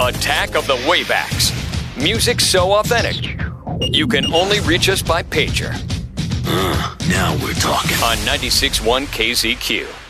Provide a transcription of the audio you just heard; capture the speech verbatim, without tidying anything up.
Attack of the Waybacks. Music so authentic, you can only reach us by pager. Uh, now we're talking. On ninety-six point one K Z Q.